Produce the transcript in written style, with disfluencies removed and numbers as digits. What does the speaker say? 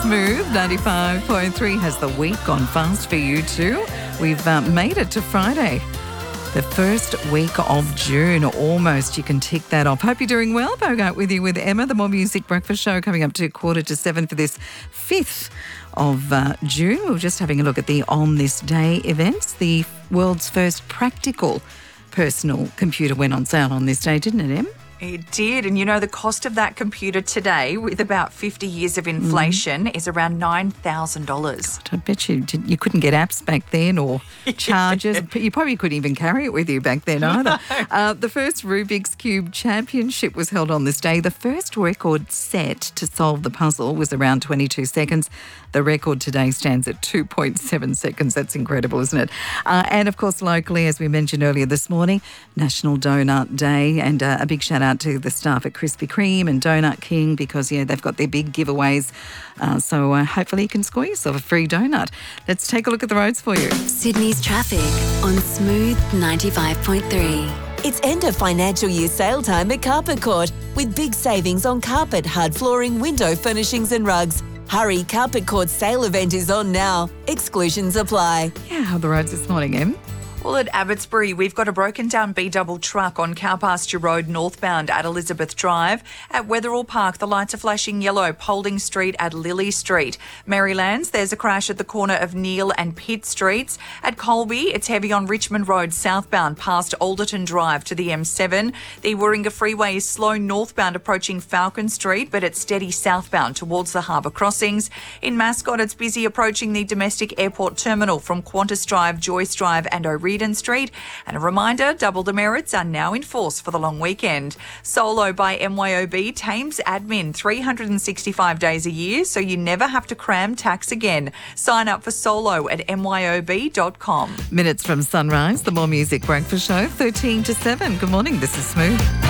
Smooth 95.3. Has the week gone fast for you too? We've made it to Friday. The first week of June, almost. You can tick that off. Hope you're doing well. Bogart with you with Emma, the More Music Breakfast Show, coming up to 6:45 for this 5th of June. We were just having a look at the On This Day events. The world's first practical personal computer went on sale on this day, didn't it, Em? It did. And, you know, the cost of that computer today, with about 50 years of inflation, is around $9,000. I bet you couldn't get apps back then or chargers. You probably couldn't even carry it with you back then either. The first Rubik's Cube Championship was held on this day. The first record set to solve the puzzle was around 22 seconds. The record today stands at 2.7 seconds. That's incredible, isn't it? And, of course, locally, as we mentioned earlier this morning, National Donut Day, and a big shout-out to the staff at Krispy Kreme and Donut King because, they've got their big giveaways. So hopefully you can score yourself a free donut. Let's take a look at the roads for you. Sydney's traffic on Smooth 95.3. It's end of financial year sale time at Carpet Court with big savings on carpet, hard flooring, window furnishings and rugs. Hurry, Carpet Court's sale event is on now. Exclusions apply. Yeah, how are the roads this morning, Em? Well, at Abbotsbury, we've got a broken down B-double truck on Cowpasture Road northbound at Elizabeth Drive. At Wetherall Park, the lights are flashing yellow, Paulding Street at Lily Street. Marylands, there's a crash at the corner of Neil and Pitt Streets. At Colby, it's heavy on Richmond Road southbound past Alderton Drive to the M7. The Warringah Freeway is slow northbound approaching Falcon Street, but it's steady southbound towards the harbour crossings. In Mascot, it's busy approaching the domestic airport terminal from Qantas Drive, Joyce Drive and O'Reilly Street. And a reminder, double demerits are now in force for the long weekend. Solo by MYOB tames admin 365 days a year, so you never have to cram tax again. Sign up for Solo at myob.com. Minutes from sunrise, the More Music Breakfast Show, 13 to 7. Good morning, this is Smooth.